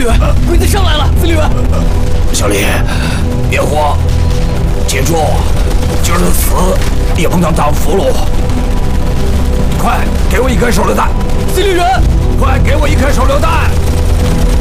旅，鬼子上来了！司令员， 小李，别慌，记住，就是死也不能当俘虏。快给我一颗手榴弹！ 司令员， 快给我一颗手榴弹！